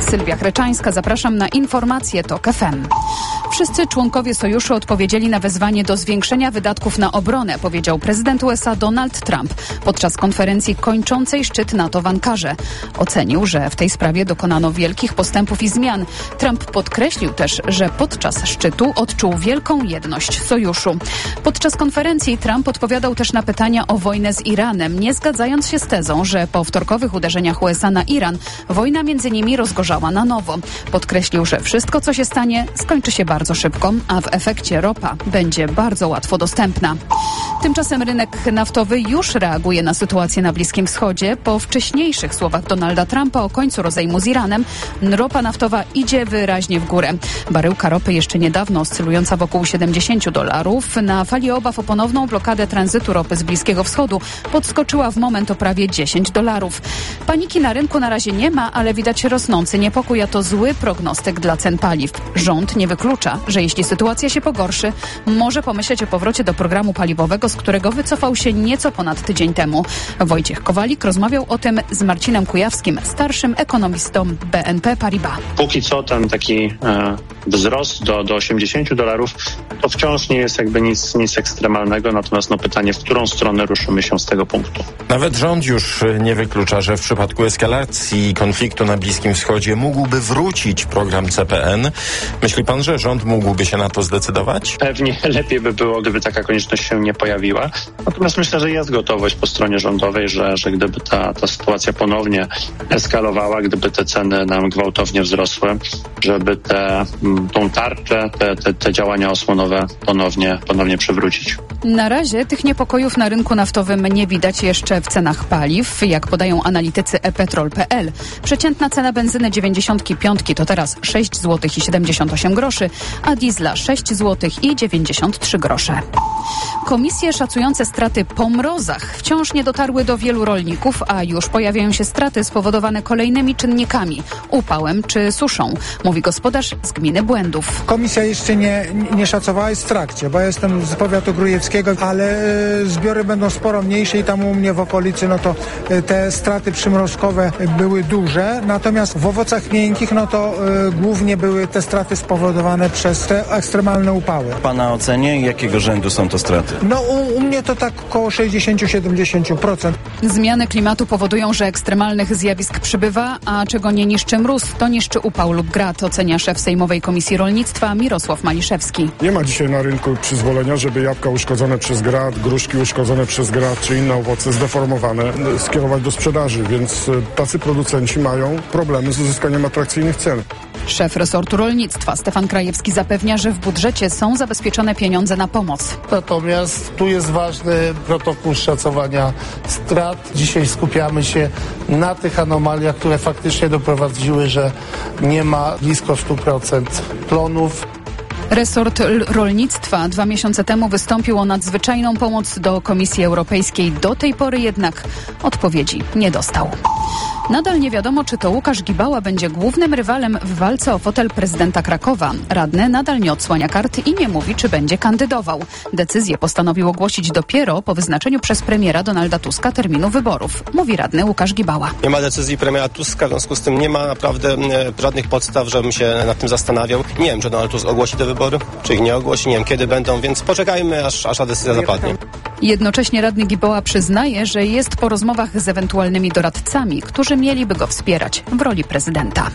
Sylwia Chreczańska, zapraszam na informacje TOK F M. Wszyscy członkowie sojuszu odpowiedzieli na wezwanie do zwiększenia wydatków na obronę, powiedział prezydent U S A Donald Trump podczas konferencji kończącej szczyt NATO w Ankarze. Ocenił, że w tej sprawie dokonano wielkich postępów i zmian. Trump podkreślił też, że podczas szczytu odczuł wielką jedność sojuszu. Podczas konferencji Trump odpowiadał też na pytania o wojnę z Iranem, nie zgadzając się z tezą, że po wtorkowych uderzeniach U S A na Iran wojna między nimi rozgorzała na nowo. Podkreślił, że wszystko, co się stanie, skończy się bardzo szybko, a w efekcie ropa będzie bardzo łatwo dostępna. Tymczasem rynek naftowy już reaguje na sytuację na Bliskim Wschodzie. Po wcześniejszych słowach Donalda Trumpa o końcu rozejmu z Iranem, ropa naftowa idzie wyraźnie w górę. Baryłka ropy jeszcze niedawno oscylująca wokół siedemdziesiąt dolarów, na fali obaw o ponowną blokadę tranzytu ropy z Bliskiego Wschodu podskoczyła w moment o prawie dziesięć dolarów. Paniki na rynku na razie nie ma, ale widać rosnący niepokój, a to zły prognostyk dla cen paliw. Rząd nie wyklucza, że jeśli sytuacja się pogorszy, może pomyśleć o powrocie do programu paliwowego, z którego wycofał się nieco ponad tydzień temu. Wojciech Kowalik rozmawiał o tym z Marcinem Kujawskim, starszym ekonomistą B N P Paribas. Póki co ten taki e, wzrost do, do osiemdziesięciu dolarów to wciąż nie jest jakby nic, nic ekstremalnego, natomiast no pytanie, w którą stronę ruszymy się z tego punktu. Nawet rząd już nie wyklucza, że w przypadku eskalacji konfliktu na Bliskim Wschodzie mógłby wrócić program C P N. Myśli pan, że rząd mógłby się na to zdecydować? Pewnie lepiej by było, gdyby taka konieczność się nie pojawiła. Natomiast myślę, że jest gotowość po stronie rządowej, że, że gdyby ta, ta sytuacja ponownie eskalowała, gdyby te ceny nam gwałtownie wzrosły, żeby te, tą tarczę, te, te, te działania osłonowe ponownie, ponownie przywrócić. Na razie tych niepokojów na rynku naftowym nie widać jeszcze w cenach paliw. Jak podają analitycy e petrol kropka p l, przeciętna cena benzyny dziewięćdziesiątki piątki to teraz sześć złotych i siedemdziesiąt osiem groszy, a diesla sześć złotych i dziewięćdziesiąt trzy grosze. Komisje szacujące straty po mrozach wciąż nie dotarły do wielu rolników, a już pojawiają się straty spowodowane kolejnymi czynnikami, upałem czy suszą, mówi gospodarz z gminy Błędów. Komisja jeszcze nie, nie szacowała, jest w trakcie, bo ja jestem z powiatu grujeckiego, ale zbiory będą sporo mniejsze i tam u mnie w okolicy no to te straty przymrozkowe były duże, natomiast w owocach miękkich no to y, głównie były te straty spowodowane przez te ekstremalne upały. W Pana ocenie jakiego rzędu są to straty? No u, u mnie to tak około sześćdziesiąt do siedemdziesięciu procent. Zmiany klimatu powodują, że ekstremalnych zjawisk przybywa, a czego nie niszczy mróz, to niszczy upał lub grad, ocenia szef Sejmowej Komisji Rolnictwa Mirosław Maliszewski. Nie ma dzisiaj na rynku przyzwolenia, żeby jabłka uszkodzone przez grad, gruszki uszkodzone przez grad, czy inne owoce zdeformowane skierować do sprzedaży, więc tacy producenci mają problemy z uzyskaniem atrakcyjnych cen. Szef resortu rolnictwa Stefan Krajewski zapewnia, że w budżecie są zabezpieczone pieniądze na pomoc. Natomiast tu jest ważny protokół szacowania strat. Dzisiaj skupiamy się na tych anomaliach, które faktycznie doprowadziły, że nie ma blisko stu procent plonów. Resort rolnictwa dwa miesiące temu wystąpił o nadzwyczajną pomoc do Komisji Europejskiej. Do tej pory jednak odpowiedzi nie dostał. Nadal nie wiadomo, czy to Łukasz Gibała będzie głównym rywalem w walce o fotel prezydenta Krakowa. Radny nadal nie odsłania kart i nie mówi, czy będzie kandydował. Decyzję postanowił ogłosić dopiero po wyznaczeniu przez premiera Donalda Tuska terminu wyborów, mówi radny Łukasz Gibała. Nie ma decyzji premiera Tuska, w związku z tym nie ma naprawdę e, żadnych podstaw, żebym się nad tym zastanawiał. Nie wiem, czy Donald Tusk ogłosi te wybory, czy ich nie ogłosi, nie wiem kiedy będą, więc poczekajmy, aż, aż ta decyzja zapadnie. Jednocześnie radny Gibała przyznaje, że jest po rozmowach z ewentualnymi doradcami, którzy mieliby go wspierać w roli prezydenta.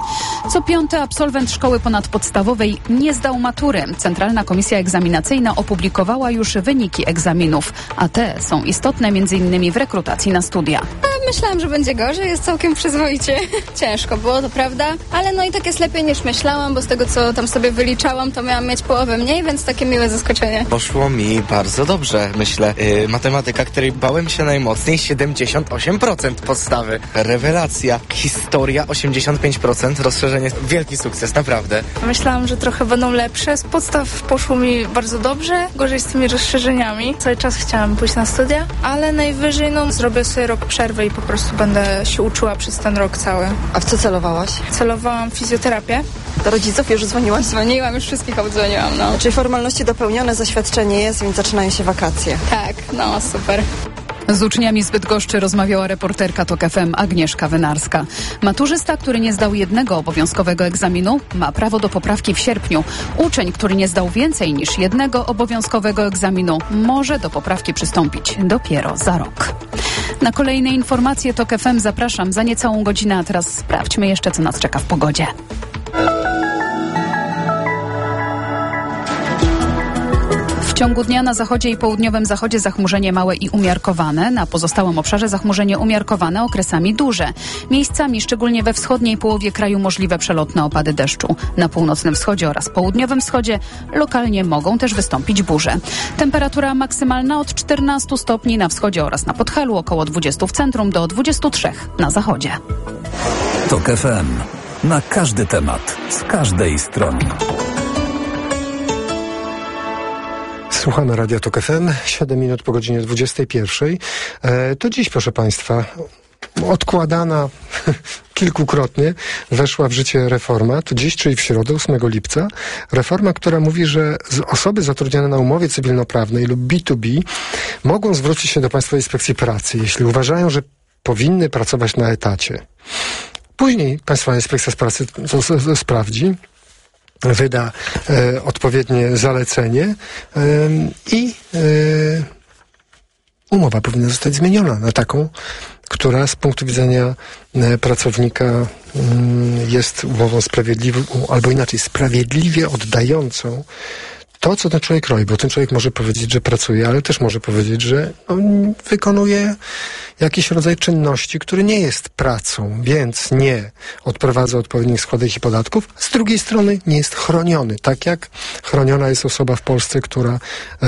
Co piąty absolwent szkoły ponadpodstawowej nie zdał matury. Centralna Komisja Egzaminacyjna opublikowała już wyniki egzaminów, a te są istotne między innymi w rekrutacji na studia. Myślałam, że będzie gorzej, jest całkiem przyzwoicie. Ciężko było, to prawda, ale no i tak jest lepiej niż myślałam, bo z tego, co tam sobie wyliczałam, to miałam mieć połowę mniej, więc takie miłe zaskoczenie. Poszło mi bardzo dobrze, myślę. Yy, matematyka, której bałem się najmocniej, siedemdziesiąt osiem procent podstawy. Rewelacja. Historia, osiemdziesiąt pięć procent. Rozszerzenie, wielki sukces, naprawdę. Myślałam, że trochę będą lepsze. Z podstaw poszło mi bardzo dobrze, gorzej z tymi rozszerzeniami. Cały czas chciałam pójść na studia, ale najwyżej no zrobię sobie rok przerwy i po prostu będę się uczyła przez ten rok cały. A w co celowałaś? Celowałam fizjoterapię. Do rodziców już dzwoniłaś? Dzwoniłam, już wszystkich obdzwoniłam, no. Czyli formalności dopełnione, zaświadczenie jest, więc zaczynają się wakacje. Tak, no super. Z uczniami z Bydgoszczy rozmawiała reporterka TOK F M Agnieszka Wynarska. Maturzysta, który nie zdał jednego obowiązkowego egzaminu, ma prawo do poprawki w sierpniu. Uczeń, który nie zdał więcej niż jednego obowiązkowego egzaminu, może do poprawki przystąpić dopiero za rok. Na kolejne informacje TOK F M zapraszam za niecałą godzinę, a teraz sprawdźmy jeszcze, co nas czeka w pogodzie. W ciągu dnia na zachodzie i południowym zachodzie zachmurzenie małe i umiarkowane. Na pozostałym obszarze zachmurzenie umiarkowane, okresami duże. Miejscami, szczególnie we wschodniej połowie kraju, możliwe przelotne opady deszczu. Na północnym wschodzie oraz południowym wschodzie lokalnie mogą też wystąpić burze. Temperatura maksymalna od czternastu stopni na wschodzie oraz na Podhalu, około dwudziestu w centrum do dwudziestu trzech na zachodzie. TOK F M. Na każdy temat, z każdej strony. Słuchamy Radia TOK F M, siedem minut po godzinie dwudziestej pierwszej. E, to dziś, proszę Państwa, odkładana kilkukrotnie weszła w życie reforma, to dziś, czyli w środę, ósmego lipca. Reforma, która mówi, że osoby zatrudnione na umowie cywilnoprawnej lub B dwa B mogą zwrócić się do Państwowej Inspekcji Pracy, jeśli uważają, że powinny pracować na etacie. Później Państwowa Inspekcja Pracy to, to, to sprawdzi, wyda e, odpowiednie zalecenie e, i e, umowa powinna zostać zmieniona na taką, która z punktu widzenia e, pracownika m, jest umową sprawiedliwą, albo inaczej, sprawiedliwie oddającą to, co ten człowiek robi, bo ten człowiek może powiedzieć, że pracuje, ale też może powiedzieć, że on wykonuje jakiś rodzaj czynności, który nie jest pracą, więc nie odprowadza odpowiednich składek i podatków. Z drugiej strony nie jest chroniony, tak jak chroniona jest osoba w Polsce, która y,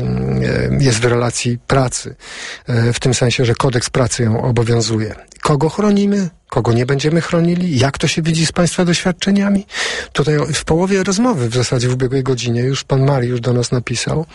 y, jest w relacji pracy. Y, w tym sensie, że kodeks pracy ją obowiązuje. Kogo chronimy? Kogo nie będziemy chronili? Jak to się widzi z Państwa doświadczeniami? Tutaj w połowie rozmowy, w zasadzie w ubiegłej godzinie, już pan Mariusz do nas napisał,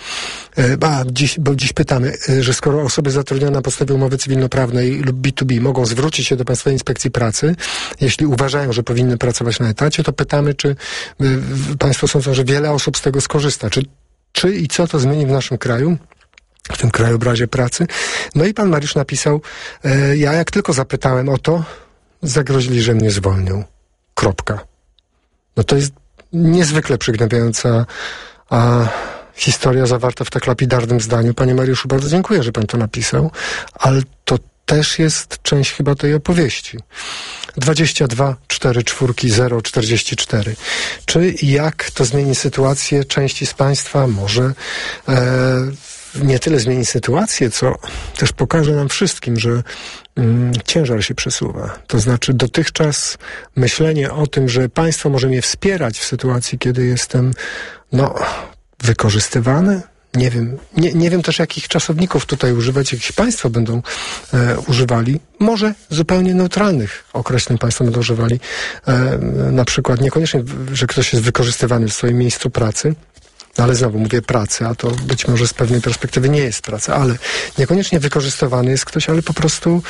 a dziś, bo dziś pytamy, że skoro osoby zatrudnione na podstawie umowy cywilnoprawnej lub B dwa B mogą zwrócić się do Państwowej Inspekcji Pracy, jeśli uważają, że powinny pracować na etacie, to pytamy, czy Państwo sądzą, że wiele osób z tego skorzysta? Czy, czy i co to zmieni w naszym kraju? W tym krajobrazie pracy. No i pan Mariusz napisał, e, ja jak tylko zapytałem o to, zagrozili, że mnie zwolnią. Kropka. No to jest niezwykle przygnębiająca a, historia zawarta w tak lapidarnym zdaniu. Panie Mariuszu, bardzo dziękuję, że pan to napisał, ale to też jest część chyba tej opowieści. dwadzieścia dwa cztery cztery zero czterdzieści cztery. Czy i jak to zmieni sytuację części z Państwa? Może e, nie tyle zmieni sytuację, co też pokaże nam wszystkim, że mm, ciężar się przesuwa. To znaczy dotychczas myślenie o tym, że państwo może mnie wspierać w sytuacji, kiedy jestem no, wykorzystywany. Nie wiem, nie, nie wiem też, jakich czasowników tutaj używać, jakich państwo będą e, używali. Może zupełnie neutralnych określeń państwo będą używali. E, na przykład niekoniecznie, że ktoś jest wykorzystywany w swoim miejscu pracy, no ale znowu mówię pracy, a to być może z pewnej perspektywy nie jest praca, ale niekoniecznie wykorzystywany jest ktoś, ale po prostu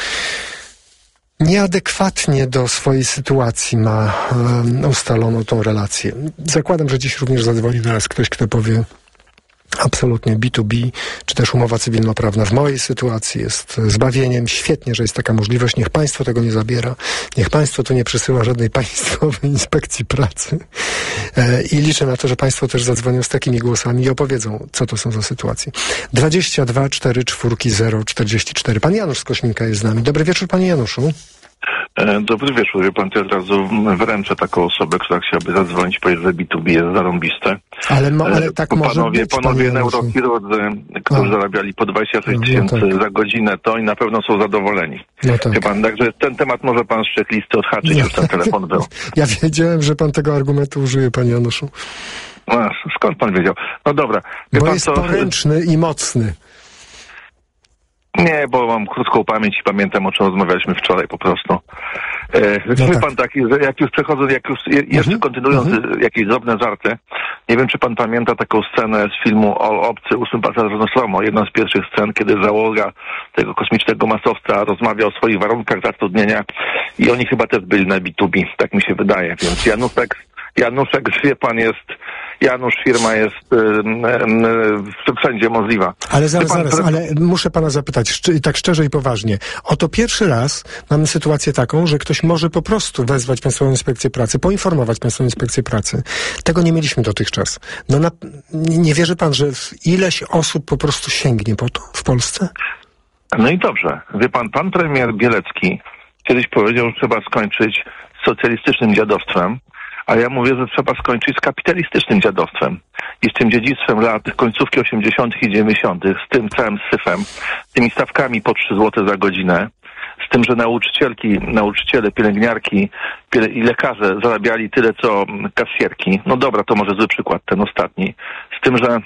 nieadekwatnie do swojej sytuacji ma e, ustaloną tą relację. Zakładam, że dziś również zadzwoni do nas ktoś, kto powie absolutnie B dwa B, czy też umowa cywilnoprawna w mojej sytuacji jest zbawieniem. Świetnie, że jest taka możliwość. Niech państwo tego nie zabiera. Niech państwo tu nie przysyła żadnej państwowej inspekcji pracy. E, I liczę na to, że państwo też zadzwonią z takimi głosami i opowiedzą, co to są za sytuacje. dwadzieścia dwa cztery cztery zero czterdzieści cztery. Pan Janusz z Kośminka jest z nami. Dobry wieczór, panie Januszu. Dobry wieczór, wie pan, to od razu wręczę taką osobę, która chciałaby zadzwonić i powiedzieć, że B dwa B jest zarąbiste. Ale, ma, ale tak panowie, może być, Panowie neurochirurdzy, którzy zarabiali po dwadzieścia sześć tysięcy no tak. za godzinę, to i na pewno są zadowoleni. No tak. Wie pan, także ten temat może pan z checklisty odhaczyć, no. Już ten telefon był. Ja wiedziałem, że pan tego argumentu użyje, panie Januszu. No, skąd pan wiedział? No dobra. Wie Bo pan, jest to... poręczny i mocny. Nie, bo mam krótką pamięć i pamiętam, o czym rozmawialiśmy wczoraj po prostu. E, no wie tak. pan taki, że jak już przechodzę, jak już je, jeszcze mm-hmm. kontynuując mm-hmm. jakieś drobne żarty, nie wiem, czy pan pamięta taką scenę z filmu All Obcy, ósmy pasażer Nostromo, jedna z pierwszych scen, kiedy załoga tego kosmicznego masowca rozmawia o swoich warunkach zatrudnienia i oni chyba też byli na B dwa B, tak mi się wydaje, więc Januszek, Januszek, wie pan, jest Janusz, firma jest y, y, y, wszędzie możliwa. Ale zaraz, pan, zaraz, pre... ale muszę pana zapytać, szczy, tak szczerze i poważnie. Oto pierwszy raz mamy sytuację taką, że ktoś może po prostu wezwać Państwową Inspekcję Pracy, poinformować Państwową Inspekcję Pracy. Tego nie mieliśmy dotychczas. No na, nie wierzy pan, że ileś osób po prostu sięgnie po to w Polsce? No i dobrze. Wie pan, pan premier Bielecki kiedyś powiedział, że trzeba skończyć z socjalistycznym dziadostwem, a ja mówię, że trzeba skończyć z kapitalistycznym dziadostwem i z tym dziedzictwem lat końcówki osiemdziesiątych i dziewięćdziesiątych, z tym całym syfem, z tymi stawkami po trzy złote za godzinę, z tym, że nauczycielki, nauczyciele, pielęgniarki piele- i lekarze zarabiali tyle, co kasjerki. No dobra, to może zły przykład, ten ostatni. Z tym, że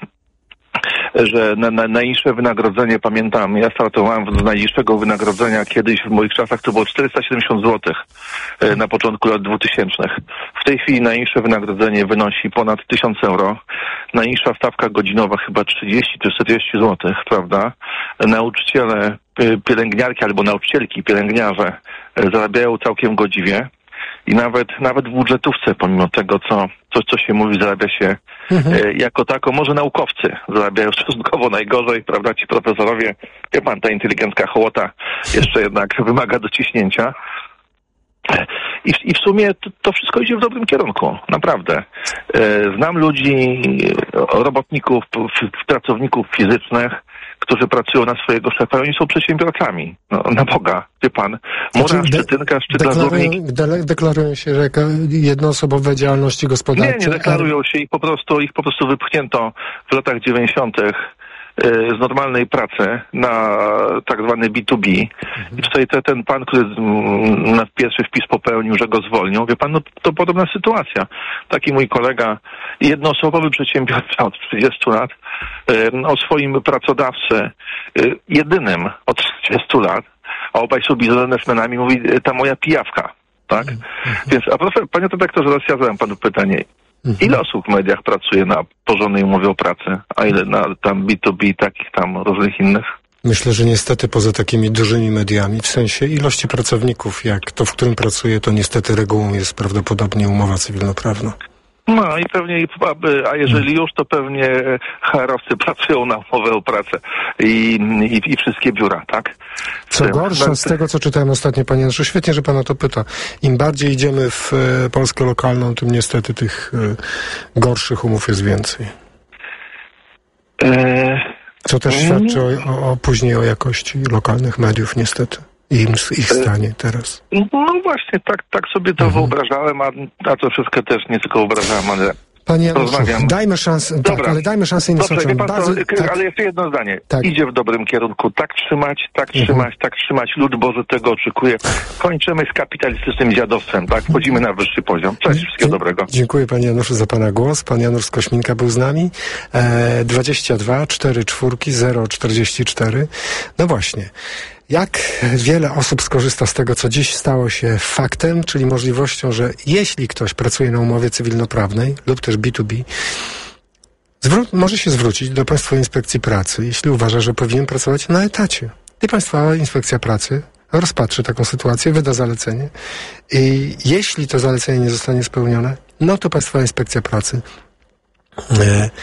że na, na najniższe wynagrodzenie, pamiętam, ja startowałem z najniższego wynagrodzenia kiedyś w moich czasach to było czterysta siedemdziesiąt złotych e, na początku lat dwutysięcznych. W tej chwili najniższe wynagrodzenie wynosi ponad tysiąc euro. Najniższa stawka godzinowa chyba trzydzieści czy czterdzieści złotych, prawda? Nauczyciele, pielęgniarki albo nauczycielki, pielęgniarze e, zarabiają całkiem godziwie. I nawet nawet w budżetówce, pomimo tego, co, co, co się mówi, zarabia się mhm. e, jako tako. Może naukowcy zarabiają stosunkowo najgorzej, prawda, ci profesorowie. Wie pan, ta inteligencka hołota jeszcze jednak wymaga dociśnięcia. I w, i w sumie to, to wszystko idzie w dobrym kierunku, naprawdę. E, znam ludzi, robotników, pracowników fizycznych, którzy pracują na swojego szefa, oni są przedsiębiorcami. No, na Boga, wie pan. Mura, znaczy, de- Szczytynka, Szczyt deklarują, Lazurnik. de- deklarują się, że jednoosobowe działalności gospodarcze. Nie, nie deklarują się, ich po prostu, ich po prostu wypchnięto w latach dziewięćdziesiątych z normalnej pracy na tak zwany B dwa B. I tutaj te, ten pan, który na pierwszy wpis popełnił, że go zwolnią, wie pan, no to podobna sytuacja. Taki mój kolega, jednoosobowy przedsiębiorca od trzydziestu lat, o swoim pracodawcy jedynym od trzydziestu lat, a obaj są biznesmenami, mówi ta moja pijawka, tak? Mhm. Więc, a proszę, panie redaktorze, teraz ja zadam panu pytanie. Mhm. Ile osób w mediach pracuje na porządnej umowie o pracę, a ile na tam B dwa B i takich tam różnych innych? Myślę, że niestety poza takimi dużymi mediami, w sensie ilości pracowników, jak to, w którym pracuje, to niestety regułą jest prawdopodobnie umowa cywilnoprawna. No i pewnie, a jeżeli już, to pewnie H R-owcy pracują na umowę o pracę i, i, i wszystkie biura, tak? Co gorsza, z tego co czytałem ostatnio, panie Januszu, świetnie, że pan o to pyta. Im bardziej idziemy w e, Polskę lokalną, tym niestety tych e, gorszych umów jest więcej. E... Co też świadczy o, o, o później o jakości lokalnych mediów, niestety. I ich stanie teraz. No właśnie, tak, tak sobie to mhm. wyobrażałem, a, a to wszystko też nie tylko wyobrażałem, ale Panie Januszu, dajmy szansę, tak, ale dajmy szansę innym słuchaczom. Bardzo, tak. Ale jeszcze jedno zdanie. Tak. Idzie w dobrym kierunku. Tak trzymać, tak mhm. trzymać, tak trzymać. Lud Boży tego oczekuje. Kończymy z kapitalistycznym dziadostwem, tak? Wchodzimy na wyższy poziom. Cześć, wszystkiego Dzie- dobrego. Dziękuję panie Januszu za pana głos. Pan Janusz z Kośminka był z nami. E, dwadzieścia dwa cztery cztery zero czterdzieści cztery. No właśnie. Jak wiele osób skorzysta z tego, co dziś stało się faktem, czyli możliwością, że jeśli ktoś pracuje na umowie cywilnoprawnej lub też B dwa B, zwró- może się zwrócić do Państwowej Inspekcji Pracy, jeśli uważa, że powinien pracować na etacie. I Państwowa Inspekcja Pracy rozpatrzy taką sytuację, wyda zalecenie i jeśli to zalecenie nie zostanie spełnione, no to Państwowa Inspekcja Pracy e,